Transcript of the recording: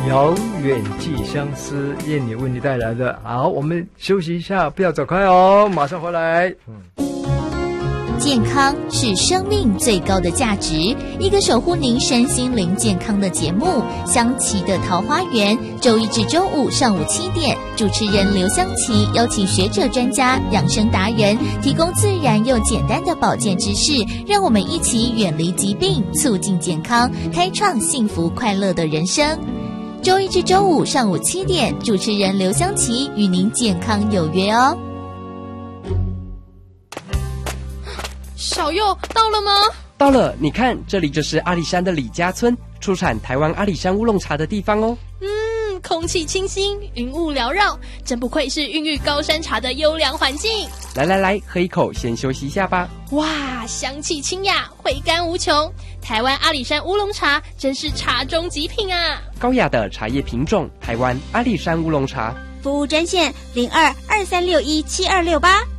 遥远寄相思，燕妮为你带来的。好，我们休息一下，不要走开哦，马上回来。 健康是生命最高的价值，一个守护您身心灵健康的节目《香琪的桃花源》，周一至周五上午7点，主持人刘香琪邀请学者专家、养生达人，提供自然又简单的保健知识，让我们一起远离疾病，促进健康，开创幸福快乐的人生。周一至周五上午7点，主持人刘香琪与您健康有约哦。 小佑到了吗？ 到了，你看，这里就是阿里山的李家村，出产台湾阿里山乌龙茶的地方哦。 空气清新，云雾缭绕，真不愧是孕育高山茶的优良环境。 来，喝一口，先休息一下吧。 哇，香气清雅，回甘无穷。台湾阿里山乌龙茶真是茶中极品啊！ 高雅的茶叶品种，台湾阿里山乌龙茶。 服务专线0223617268。